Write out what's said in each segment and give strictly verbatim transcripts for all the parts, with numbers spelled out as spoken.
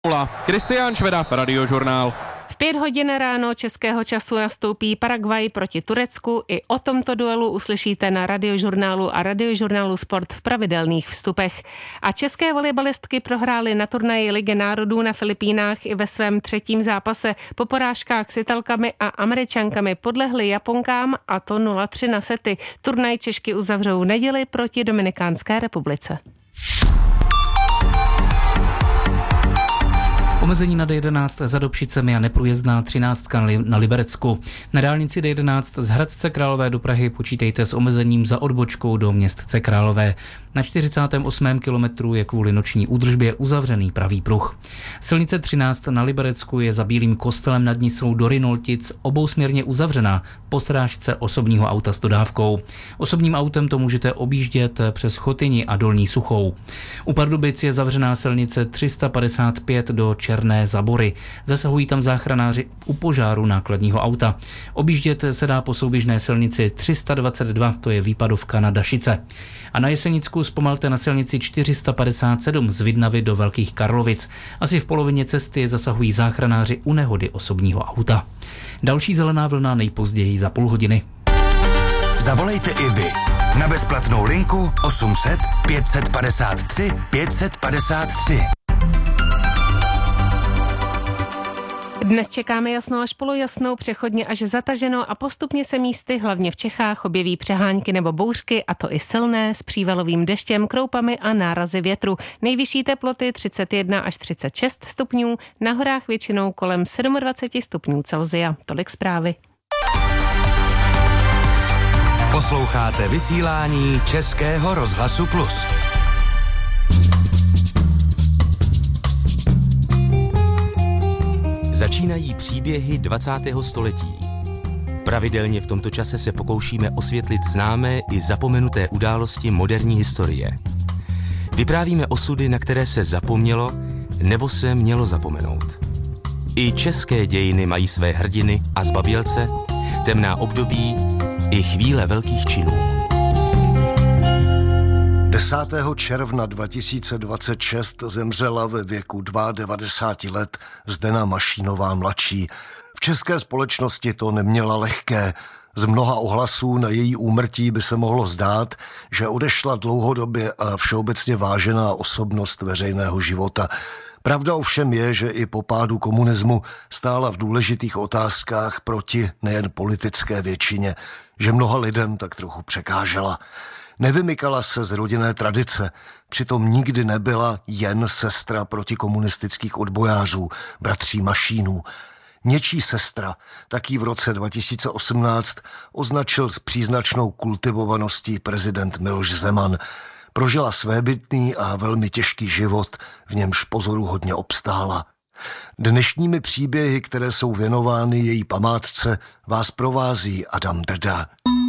Kristián Šveda, Radiožurnál. V pět hodin ráno českého času nastoupí Paraguay proti Turecku. I o tomto duelu uslyšíte na Radiožurnálu a Radiožurnálu Sport v pravidelných vstupech. A české volejbalistky prohrály na turnaji Ligy národů na Filipínách i ve svém třetím zápase. Po porážkách s Italkami a Američankami podlehly Japonkám, a to nula tři na sety. Turnaj Češky uzavřou v neděli proti Dominikánské republice. Omezení na D jedenáct za Dobšicemi a neprůjezdná třináctka na Liberecku. Na dálnici D jedenáct z Hradce Králové do Prahy počítejte s omezením za odbočkou do Městce Králové. Na čtyřicátém osmém kilometru je kvůli noční údržbě uzavřený pravý pruh. Silnice třináct na Liberecku je za Bílým kostelem nad Nisou do Rynoltic obousměrně uzavřená po srážce osobního auta s dodávkou. Osobním autem to můžete objíždět přes Chotyni a Dolní Suchou. U Pardubic je zavřená silnice tři sta padesát pět do Černé Zabory. Zasahují tam záchranáři u požáru nákladního auta. Objíždět se dá po souběžné silnici tři sta dvacet dva, to je výpadovka na Dašice. A na Jesenicku zpomalte na silnici čtyři sta padesát sedm z Vidnavy do Velkých Karlovic. Asi v polovině cesty zasahují záchranáři u nehody osobního auta. Další zelená vlna nejpozději za půl hodiny. Zavolejte i vy na bezplatnou linku osm set pět set padesát tři pět set padesát tři. Dnes čekáme jasnou až polojasnou, přechodně až zataženo a postupně se místy, hlavně v Čechách, objeví přehánky nebo bouřky, a to i silné, s přívalovým deštěm, kroupami a nárazy větru. Nejvyšší teploty třicet jedna až třicet šest stupňů, na horách většinou kolem dvacet sedm stupňů Celsia. Tolik zprávy. Posloucháte vysílání Českého rozhlasu Plus. Začínají příběhy dvacátého století. Pravidelně v tomto čase se pokoušíme osvětlit známé i zapomenuté události moderní historie. Vyprávíme osudy, na které se zapomnělo nebo se mělo zapomenout. I české dějiny mají své hrdiny a zbabělce, temná období i chvíle velkých činů. desátého června dva tisíce dvacet šest zemřela ve věku devadesáti dvou let Zdena Mašínová mladší. V české společnosti to neměla lehké. Z mnoha ohlasů na její úmrtí by se mohlo zdát, že odešla dlouhodobě a všeobecně vážená osobnost veřejného života. Pravda ovšem je, že i po pádu komunismu stála v důležitých otázkách proti nejen politické většině, že mnoha lidem tak trochu překážela. Nevymykala se z rodinné tradice, přitom nikdy nebyla jen sestra protikomunistických odbojářů, bratří Mašínů. Něčí sestra taky v roce dva tisíce osmnáct označil s příznačnou kultivovaností prezident Miloš Zeman. Prožila svébytný a velmi těžký život, v němž pozoruhodně obstála. Dnešními příběhy, které jsou věnovány její památce, vás provází Adam Drda.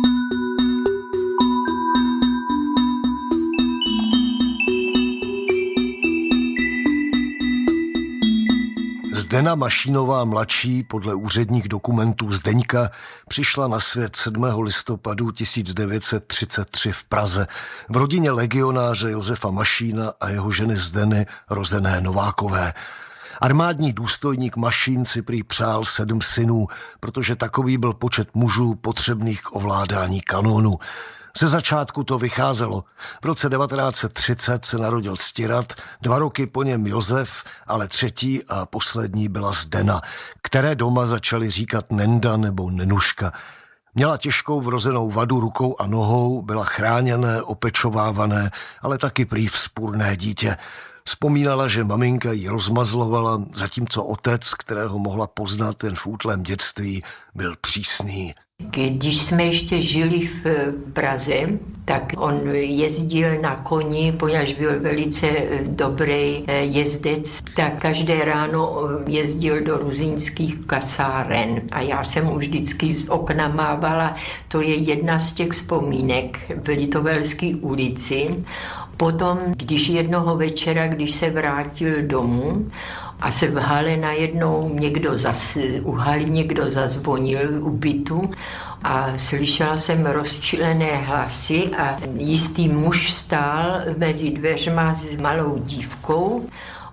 Zdena Mašínová mladší podle úředních dokumentů Zdeňka přišla na svět sedmého listopadu tisíc devět set třicet tři v Praze v rodině legionáře Josefa Mašína a jeho ženy Zdeny rozené Novákové. Armádní důstojník Mašín si prý přál sedm synů, protože takový byl počet mužů potřebných k ovládání kanónu. Ze začátku to vycházelo. V roce devatenáct set třicet se narodil Ctirad, dva roky po něm Josef, ale třetí a poslední byla Zdena, které doma začali říkat Nenda nebo Nenuška. Měla těžkou vrozenou vadu rukou a nohou, byla chráněné, opečovávané, ale taky prý vzpůrné dítě. Vzpomínala, že maminka ji rozmazlovala, zatímco otec, kterého mohla poznat jen v útlém dětství, byl přísný. Když jsme ještě žili v Praze, tak on jezdil na koni, poněvadž byl velice dobrý jezdec, tak každé ráno jezdil do ruzínských kasáren a já jsem už vždycky z okna mávala. To je jedna z těch vzpomínek v Litovelské ulici. Potom, když jednoho večera, když se vrátil domů a se v hale najednou někdo zas, u haly někdo zazvonil u bytu a slyšela jsem rozčilené hlasy a jistý muž stál mezi dveřma s malou dívkou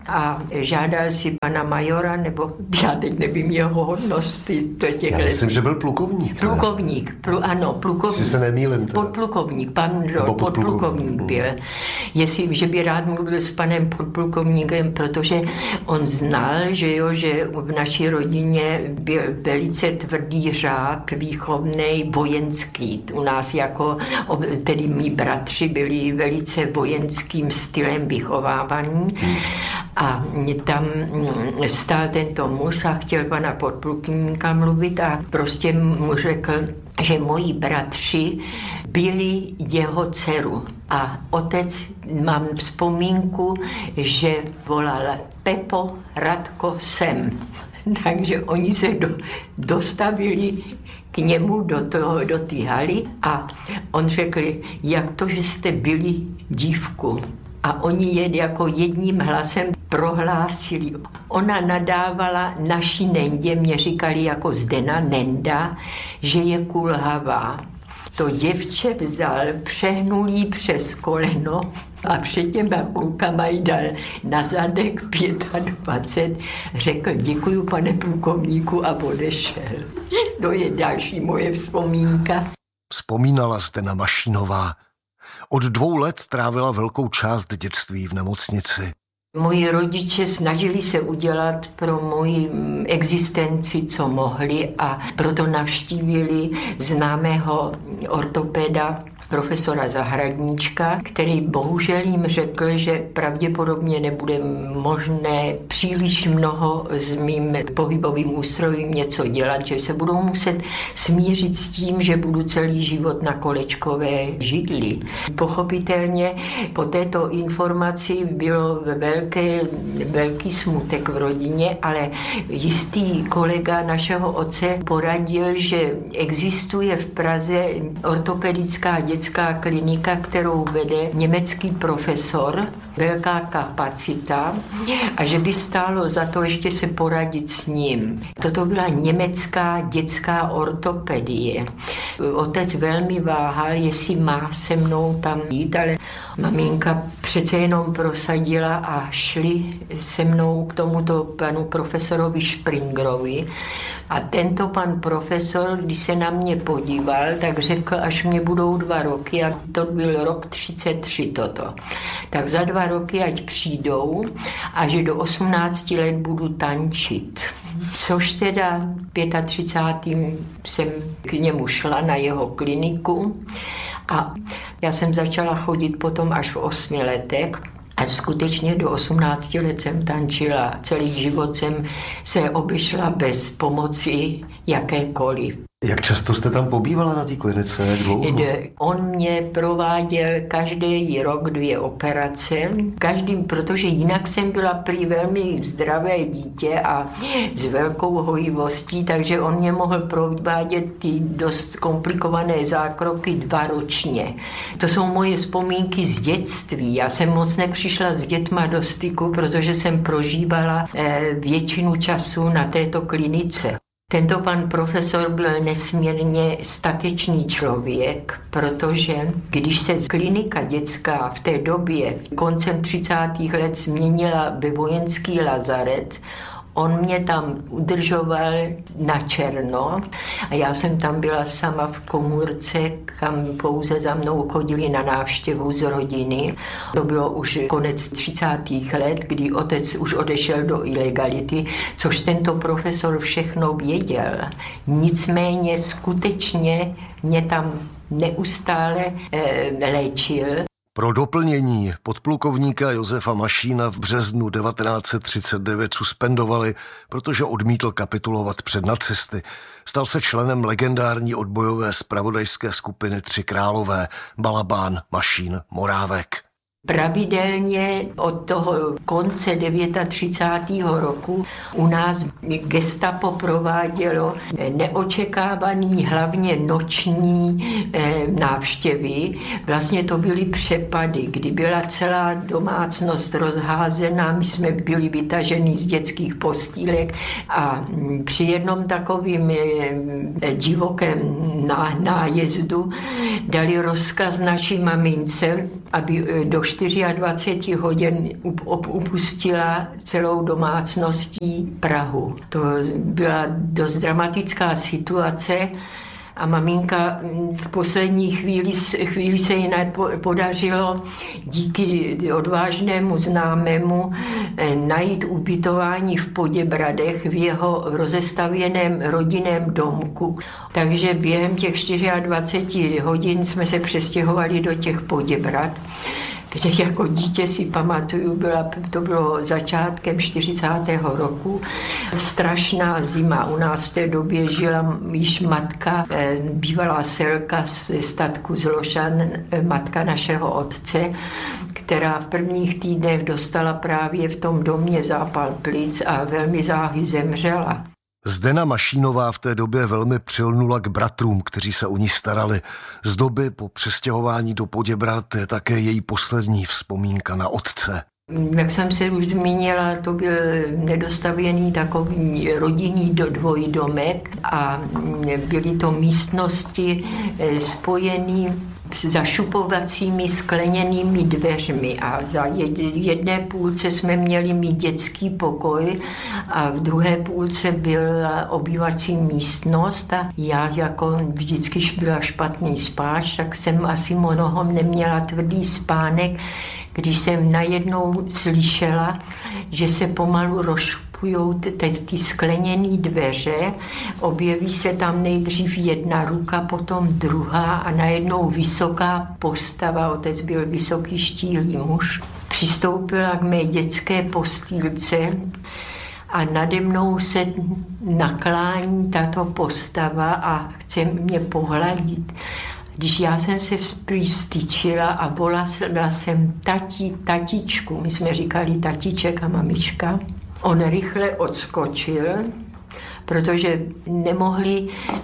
a žádal si pana majora, nebo já teď nevím jeho hodnost. Těch já let. myslím, že byl plukovník. Plukovník, plu, ano, plukovník. Si se nemýlim. Teda. Podplukovník, pan podplukovník byl. Jestli, že by rád mluvil s panem podplukovníkem, protože on znal, že jo, že v naší rodině byl velice tvrdý řád výchovnej, vojenský. U nás jako, tedy mý bratři byli velice vojenským stylem vychovávaní a tam stál tento muž a chtěl pana podplukovníka mluvit a prostě mu řekl, že moji bratři byli jeho dceru. A otec, mám vzpomínku, že volal Pepo, Radko, sem. Takže oni se do, dostavili k němu do toho, do té haly a on řekl, jak to, že jste byli dívku. A oni je jako jedním hlasem prohlásili. Ona nadávala naší Nendě, mě říkali jako Zdena Nenda, že je kulhavá. To děvče vzal, přehnul jí přes koleno a před těma klukama jí dal na zadek dvacet pět, řekl děkuju pane plukovníku a odešel. To je další moje vzpomínka. Vzpomínala Zdena Mašínová. Od dvou let trávila velkou část dětství v nemocnici. Moji rodiče snažili se udělat pro moji existenci, co mohli a proto navštívili známého ortopeda profesora Zahradníčka, který bohužel jim řekl, že pravděpodobně nebude možné příliš mnoho s mým pohybovým ústrojím něco dělat, že se budou muset smířit s tím, že budu celý život na kolečkové židli. Pochopitelně po této informaci bylo velké, velký smutek v rodině, ale jistý kolega našeho otce poradil, že existuje v Praze ortopedická dětská dětská klinika, kterou vede německý profesor, velká kapacita a že by stálo za to ještě se poradit s ním. Toto byla německá dětská ortopedie. Otec velmi váhal, jestli má se mnou tam jít, ale maminka přece jenom prosadila a šli se mnou k tomuto panu profesorovi Springerovi. A tento pan profesor, když se na mě podíval, tak řekl, až mě budou dva roky, a to byl rok třicet tři toto, tak za dva roky ať přijdou a že do osmnácti let budu tančit. Což teda třicátým pátým jsem k němu šla na jeho kliniku a já jsem začala chodit potom až v osmi letech. A skutečně do osmnácti let jsem tančila. Celý život jsem se obešla bez pomoci jakékoliv. Jak často jste tam pobývala na té klinice? Jak dlouho? On mě prováděl každý rok dvě operace, každým, protože jinak jsem byla prý velmi zdravé dítě a s velkou hojivostí, takže on mě mohl provádět ty dost komplikované zákroky dva ročně. To jsou moje vzpomínky z dětství. Já jsem moc nepřišla s dětma do styku, protože jsem prožívala většinu času na této klinice. Tento pan profesor byl nesmírně statečný člověk, protože když se klinika dětská v té době koncem třicátých let změnila ve vojenský lazaret, on mě tam udržoval na černo a já jsem tam byla sama v komůrce, kam pouze za mnou chodili na návštěvu z rodiny. To bylo už konec třicátých let, kdy otec už odešel do ilegality, což tento profesor všechno věděl. Nicméně skutečně mě tam neustále e, léčil. Pro doplnění podplukovníka Josefa Mašína v březnu devatenáct set třicet devět suspendovali, protože odmítl kapitulovat před nacisty. Stal se členem legendární odbojové zpravodajské skupiny Tři králové, Balabán, Mašín, Morávek. Pravidelně od toho konce třicátého devátého roku u nás gestapo provádělo neočekávaný, hlavně noční návštěvy. Vlastně to byly přepady, kdy byla celá domácnost rozházená, my jsme byli vytaženi z dětských postýlek a při jednom takovým divokém nájezdu dali rozkaz naší mamince, aby do dvacet čtyři hodin upustila celou domácností Prahu. To byla dost dramatická situace a maminka v poslední chvíli, chvíli se jí podařilo díky odvážnému známému najít ubytování v Poděbradech v jeho rozestavěném rodinném domku. Takže během těch dvacet čtyři hodin jsme se přestěhovali do těch Poděbrad, kde jako dítě si pamatuju, byla, to bylo začátkem čtyřicátého roku. Strašná zima. U nás v té době žila již matka, bývalá selka ze statku z Lošan, matka našeho otce, která v prvních týdnech dostala právě v tom domě zápal plic a velmi záhy zemřela. Zdena Mašínová v té době velmi přilnula k bratrům, kteří se o ní starali. Z doby po přestěhování do Poděbrad je také její poslední vzpomínka na otce. Jak jsem se už zmínila, to byl nedostavěný takový rodinný dvojdomek a byly to místnosti spojené zašupovacími skleněnými dveřmi a za jedné půlce jsme měli mít dětský pokoj a v druhé půlce byla obývací místnost a já jako vždycky byla špatný spáč, tak jsem asi mnohom neměla tvrdý spánek, když jsem najednou slyšela, že se pomalu rozšupujou ty, ty skleněné dveře, objeví se tam nejdřív jedna ruka, potom druhá a najednou vysoká postava, otec byl vysoký štíhlý muž, přistoupila k mé dětské postýlce a nade mnou se naklání tato postava a chce mě pohladit. Když já jsem se vstyčila a volala jsem tati, tatičku, my jsme říkali tatiček a mamička, on rychle odskočil, protože nemohli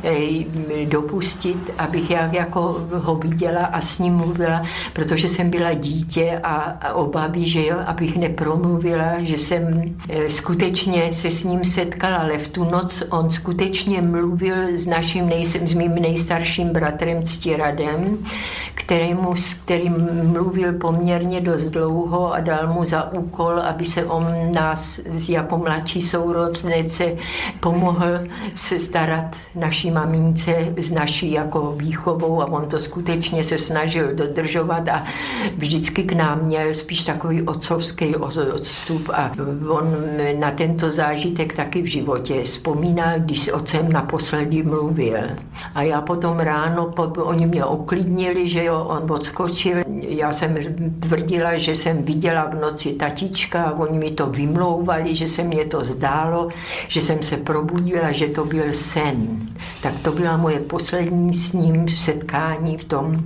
dopustit, abych já jako ho viděla a s ním mluvila, protože jsem byla dítě a obavy, že jo, abych nepromluvila, že jsem skutečně se s ním setkala, ale v tu noc on skutečně mluvil s naším nej, s mým nejstarším bratrem Ctiradem, kterému, s kterým mluvil poměrně dost dlouho a dal mu za úkol, aby se on nás jako mladší sourozenec pomohl se starat naší mamince s naší jako výchovou a on to skutečně se snažil dodržovat a vždycky k nám měl spíš takový otcovský odstup a on na tento zážitek taky v životě vzpomínal, když s otcem naposledy mluvil. A já potom ráno, oni mě uklidnili, že jo, on odskočil. Já jsem tvrdila, že jsem viděla v noci tatička a oni mi to vymlouvali, že se mě to zdálo, že jsem se probudila, že to byl sen. Tak to byla moje poslední s ním setkání v tom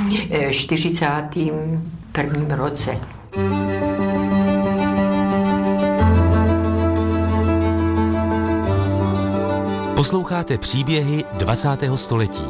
čtyřicátém prvním roce. Posloucháte příběhy dvacátého století.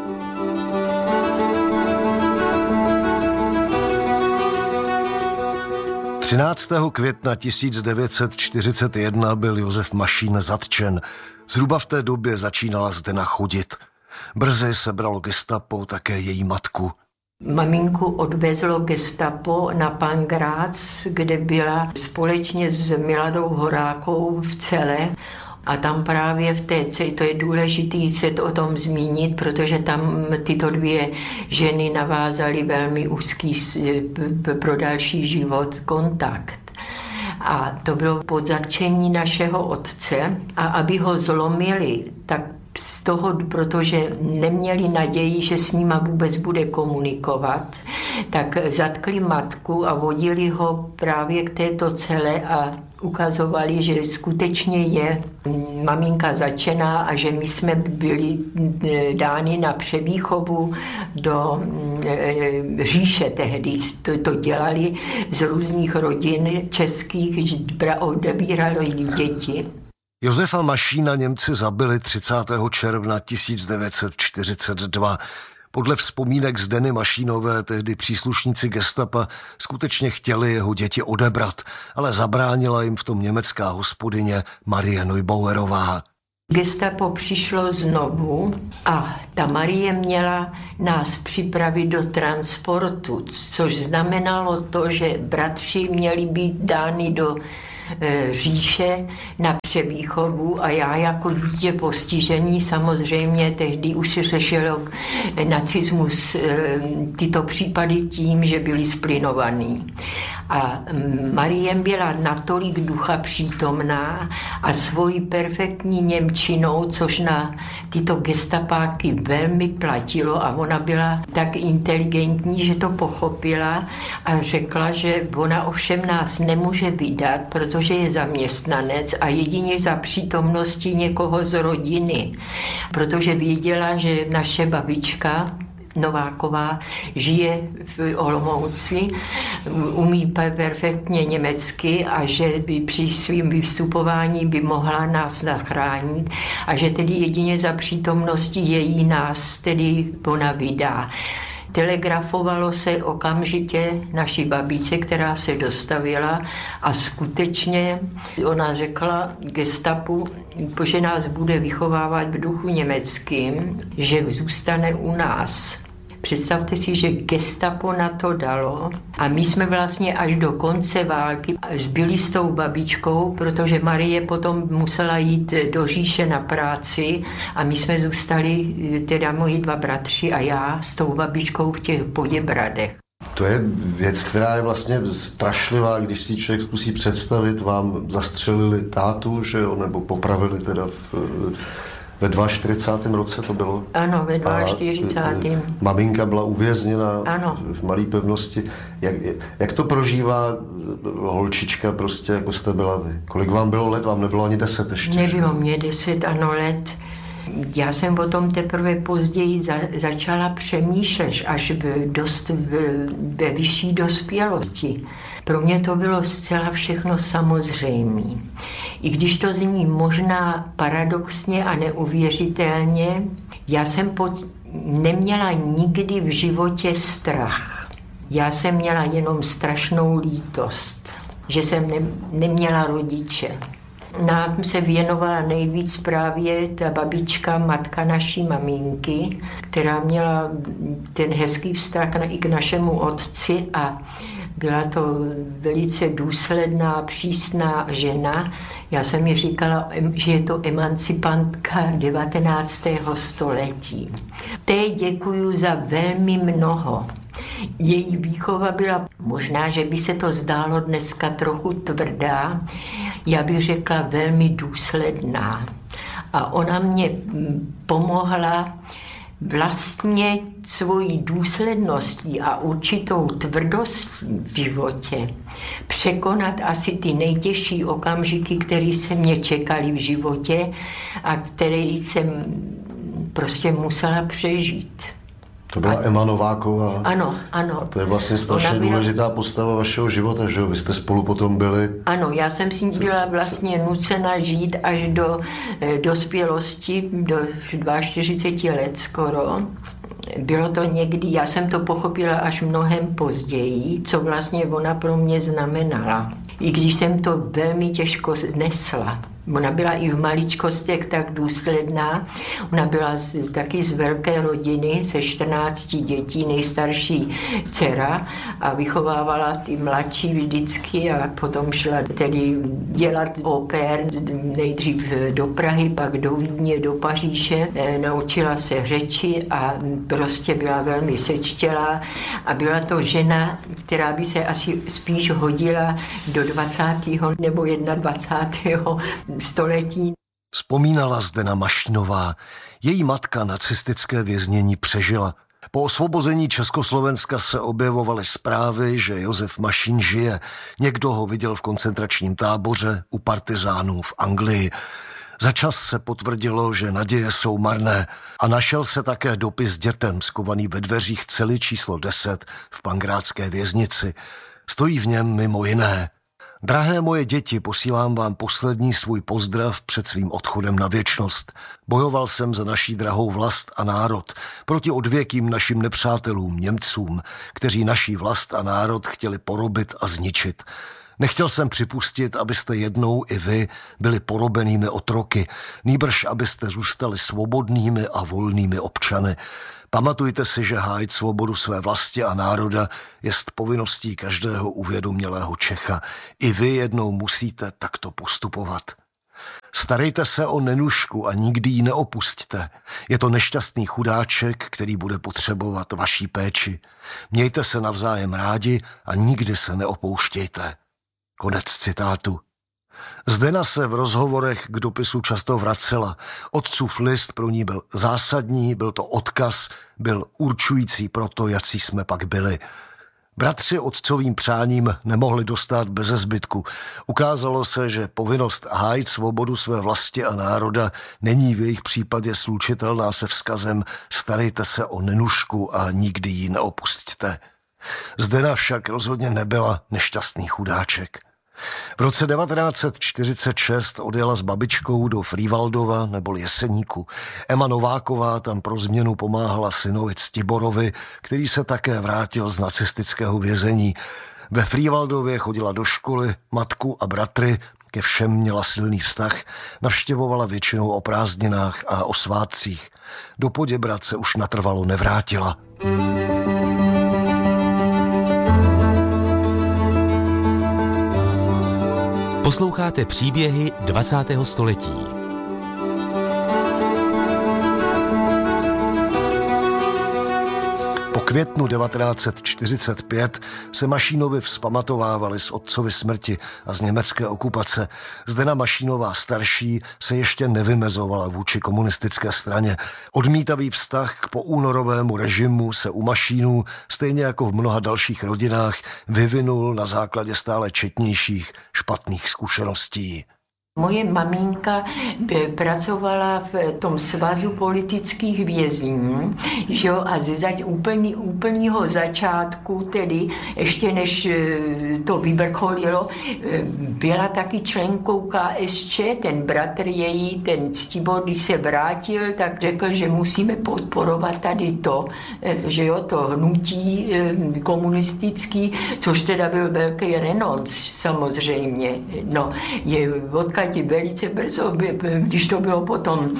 třináctého května tisíc devět set čtyřicet jedna byl Josef Mašín zatčen. Zhruba v té době začínala Zdena chodit. Brzy sebralo gestapo také její matku. Maminku odvezlo gestapo na Pankrác, kde byla společně s Miladou Horákou v cele. A tam právě v té, to je důležité se to o tom zmínit, protože tam tyto dvě ženy navázaly velmi úzký pro další život kontakt. A to bylo pod zatčení našeho otce a aby ho zlomili, tak z toho, protože neměli naději, že s nima vůbec bude komunikovat, tak zatkli matku a vodili ho právě k této cele a ukazovali, že skutečně je maminka zatčená a že my jsme byli dáni na převýchovu do říše tehdy. To, to dělali z různých rodin českých, odebírali děti. Josefa Mašína Němci zabili třicátého června tisíc devět set čtyřicet dva. Podle vzpomínek Zdeny Mašínové tehdy příslušníci gestapa skutečně chtěli jeho děti odebrat, ale zabránila jim v tom německá hospodyně Marie Neubauerová. Gestapo přišlo znovu a ta Marie měla nás připravit do transportu, což znamenalo to, že bratři měli být dány do e, říše na převýchovu a já jako dítě postižený samozřejmě tehdy už se řešilo nacismus e, tyto případy tím, že byli splynovaný. A Marie byla natolik ducha přítomná a svojí perfektní němčinou, což na tyto gestapáky velmi platilo a ona byla tak inteligentní, že to pochopila a řekla, že ona ovšem nás nemůže vydat, protože je zaměstnanec a jedině za přítomnosti někoho z rodiny, protože věděla, že naše babička Nováková žije v Olomouci, umí perfektně německy a že by při svým vystupování by mohla nás zachránit a že tedy jedině za přítomnosti její nás tedy ona vydá. Telegrafovalo se okamžitě naší babičce, která se dostavila a skutečně ona řekla gestapu, že nás bude vychovávat v duchu německým, že zůstane u nás. Představte si, že gestapo na to dalo a my jsme vlastně až do konce války zbyli s tou babičkou, protože Marie potom musela jít do říše na práci a my jsme zůstali, teda moji dva bratři a já, s tou babičkou v těch Poděbradech. To je věc, která je vlastně strašlivá, když si člověk zkusí představit, vám zastřelili tátu, že jo, nebo popravili teda v... Ve čtyřicátém druhém roce to bylo? Ano, ve čtyřicátém druhém Maminka byla uvězněna ano. v malé pevnosti. Jak, jak to prožívá holčička prostě, jako jste byla vy? Kolik vám bylo let? Vám nebylo ani deset ještě? Nebylo mě deset, ano, let. Já jsem potom teprve později za, začala přemýšlet, až v dost v, ve vyšší dospělosti. Pro mě to bylo zcela všechno samozřejmé. I když to zní možná paradoxně a neuvěřitelně, já jsem pod, neměla nikdy v životě strach. Já jsem měla jenom strašnou lítost, že jsem ne, neměla rodiče. Nám se věnovala nejvíc právě ta babička, matka naší maminky, která měla ten hezký vztah i k našemu otci a byla to velice důsledná, přísná žena. Já jsem mi říkala, že je to emancipantka devatenáctého století. Té děkuju za velmi mnoho. Její výchova byla, možná, že by se to zdálo dneska trochu tvrdá, já bych řekla velmi důsledná. A ona mě pomohla vlastně svojí důsledností a určitou tvrdostí v životě překonat asi ty nejtěžší okamžiky, které se mě čekaly v životě a které jsem prostě musela přežít. To byla a... Ema Nováková. Ano, ano. A to je vlastně strašně byla... důležitá postava vašeho života, že jo? Vy jste spolu potom byli... Ano, já jsem si byla vlastně nucena žít až do e, dospělosti, do čtyřiceti dvou let skoro. Bylo to někdy, já jsem to pochopila až mnohem později, co vlastně ona pro mě znamenala. I když jsem to velmi těžko nesla. Ona byla i v maličkostech tak důsledná. Ona byla z, taky z velké rodiny, se čtrnácti dětí, nejstarší dcera a vychovávala ty mladší vždycky a potom šla tedy dělat opér, nejdřív do Prahy, pak do Vídně, do Paříže. E, naučila se řeči a prostě byla velmi sečtělá a byla to žena, která by se asi spíš hodila do dvacátého nebo dvacátého prvního století. Vzpomínala Zdena Mašínová. Její matka nacistické věznění přežila. Po osvobození Československa se objevovaly zprávy, že Josef Mašín žije. Někdo ho viděl v koncentračním táboře u partizánů v Anglii. Za čas se potvrdilo, že naděje jsou marné a našel se také dopis dětem skovaný ve dveřích cely číslo deset v Pankrátské věznici. Stojí v něm mimo jiné: Drahé moje děti, posílám vám poslední svůj pozdrav před svým odchodem na věčnost. Bojoval jsem za naší drahou vlast a národ, proti odvěkým našim nepřátelům, Němcům, kteří naší vlast a národ chtěli porobit a zničit. Nechtěl jsem připustit, abyste jednou i vy byli porobenými otroky, nýbrž abyste zůstali svobodnými a volnými občany. Pamatujte si, že hájit svobodu své vlasti a národa jest povinností každého uvědomělého Čecha. I vy jednou musíte takto postupovat. Starejte se o Nenušku a nikdy ji neopusťte. Je to nešťastný chudáček, který bude potřebovat vaší péči. Mějte se navzájem rádi a nikdy se neopouštějte. Konec citátu. Zdena se v rozhovorech k dopisu často vracela. Otcův list pro ní byl zásadní, byl to odkaz, byl určující pro to, jací jsme pak byli. Bratři otcovým přáním nemohli dostat beze zbytku. Ukázalo se, že povinnost hájit svobodu své vlasti a národa není v jejich případě slučitelná se vzkazem starejte se o Nenušku a nikdy ji neopusťte. Zdena však rozhodně nebyla nešťastný chudáček. V roce devatenáct set čtyřicet šest odjela s babičkou do Frývaldova neboli Jeseníku. Ema Nováková tam pro změnu pomáhala synovi Ctiborovi, který se také vrátil z nacistického vězení. Ve Frývaldově chodila do školy, matku a bratry, ke všem měla silný vztah, navštěvovala většinou o prázdninách a o svátcích. Do Poděbrad se už natrvalo nevrátila. Posloucháte příběhy dvacátého století. Po květnu devatenáct set čtyřicet pět se Mašínovi vzpamatovávali z otcovy smrti a z německé okupace. Zdena Mašínová starší se ještě nevymezovala vůči komunistické straně. Odmítavý vztah k poúnorovému režimu se u Mašínů, stejně jako v mnoha dalších rodinách, vyvinul na základě stále četnějších špatných zkušeností. Moje maminka pracovala v tom svazu politických vězňů, že jo, a ze zač- úplný, úplnýho začátku, tedy ještě než to vyvrcholilo, byla taky členkou K S Č, ten bratr její, ten Ctibor, když se vrátil, tak řekl, že musíme podporovat tady to, že jo, to hnutí komunistický, což teda byl velký renonc, samozřejmě. No, je odkud velice brzo, když to bylo potom,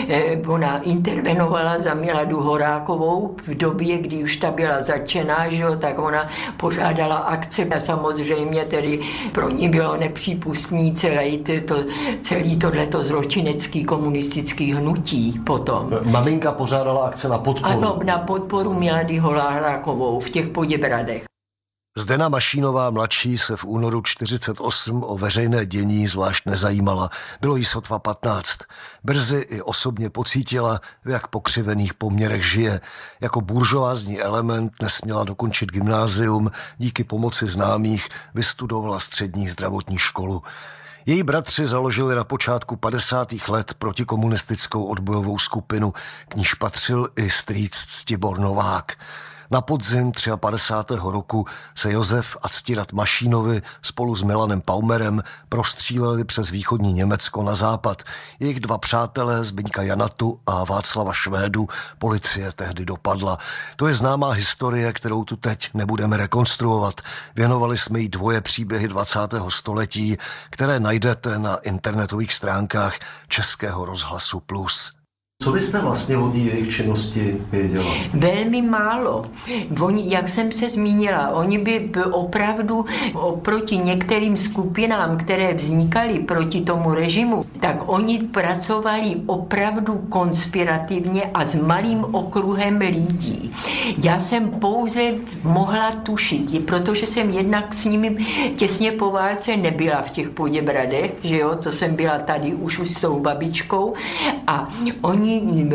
ona intervenovala za Miladu Horákovou v době, kdy už ta byla začená, že jo, tak ona požádala akce a samozřejmě tedy pro ní bylo nepřípustný celý, to, celý tohleto zločinecký komunistický hnutí potom. Maminka pořádala akce na podporu. Ano, na podporu Milady Horákovou v těch Poděbradech. Zdena Mašínová mladší se v únoru čtyřicet osm o veřejné dění zvlášť nezajímala. Bylo jí sotva patnáct. Brzy i osobně pocítila, v jak pokřivených poměrech žije. Jako buržoázní element nesměla dokončit gymnázium, díky pomoci známých vystudovala střední zdravotní školu. Její bratři založili na počátku padesátých let protikomunistickou odbojovou skupinu, k níž patřil i strýc Ctibor Novák. Na podzim padesátého třetího roku se Josef a Ctirat Mašínovi spolu s Milanem Paumerem prostříleli přes východní Německo na západ. Jejich dva přátelé, Zbyňka Janatu a Václava Švédu, policie tehdy dopadla. To je známá historie, kterou tu teď nebudeme rekonstruovat. Věnovali jsme jí dvoje příběhy dvacátého století, které najdete na internetových stránkách Českého rozhlasu Plus. Co byste vlastně o té jejich činnosti věděla? Velmi málo. Oni, jak jsem se zmínila, oni by opravdu oproti některým skupinám, které vznikaly proti tomu režimu, tak oni pracovali opravdu konspirativně a s malým okruhem lidí. Já jsem pouze mohla tušit, protože jsem jednak s nimi těsně po válce nebyla v těch Poděbradech, že jo, to jsem byla tady už, už s tou babičkou a oni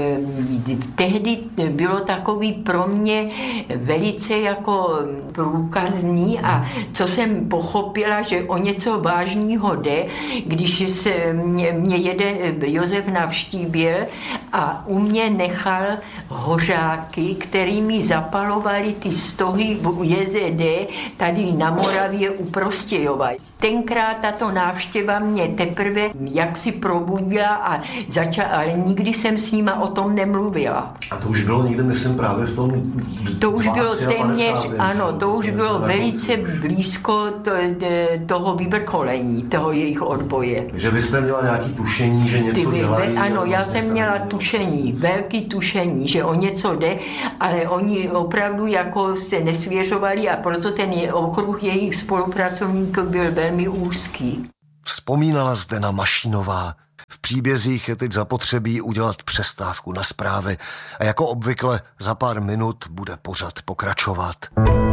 tehdy bylo takový pro mě velice jako průkazný a co jsem pochopila, že o něco vážného jde, když se mě, mě jeden Josef navštívil a u mě nechal hořáky, kterými zapalovali ty stohy J Z D tady na Moravě u Prostějova. Tenkrát tato návštěva mě teprve jaksi probudila a začala, ale nikdy jsem s nima o tom nemluvila. A to už bylo někde, myslím, právě v tom... To už bylo téměř, ano, to už bylo to velice blízko to, toho vyvrcholení, toho jejich odboje. Že vy jste měla nějaký tušení, že něco Ty, dělají? Ano, já jsem měla tušení, velký tušení, že o něco jde, ale oni opravdu jako se nesvěřovali a proto ten okruh jejich spolupracovníků byl velmi úzký. Vzpomínala Zdena Mašínová. V příbězích je teď zapotřebí udělat přestávku na zprávy a jako obvykle za pár minut bude pořad pokračovat.